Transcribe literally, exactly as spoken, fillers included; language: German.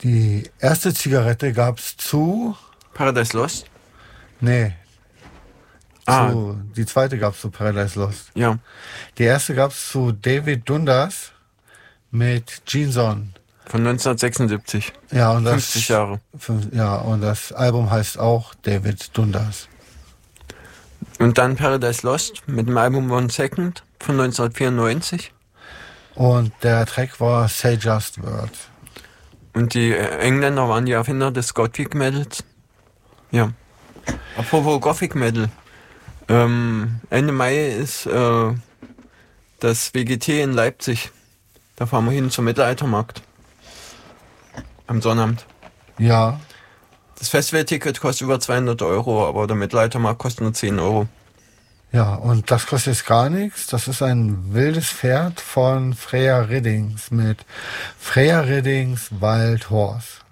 Die erste Zigarette gab's zu... Paradise Lost? Nee. Ah. Zu, die zweite gab's zu Paradise Lost. Ja. Die erste gab's zu David Dundas mit Gene Son. Von neunzehnhundertsechsundsiebzig. Ja, und das, fünfzig Jahre. Fünf, ja, und das Album heißt auch David Dundas. Und dann Paradise Lost mit dem Album One Second von neunzehnhundertvierundneunzig. Und der Track war Say Just Words. Und die Engländer waren die Erfinder des Gothic Metals. Ja. Apropos Gothic Metal. Ähm, Ende Mai ist äh, das W G T in Leipzig. Da fahren wir hin zum Mittelaltermarkt. Am Sonnabend. Ja. Das Festivalticket kostet über zweihundert Euro, aber der Mittelaltermarkt kostet nur zehn Euro. Ja, und das kostet jetzt gar nichts. Das ist ein wildes Pferd von Freya Riddings mit Freya Riddings Wild Horse.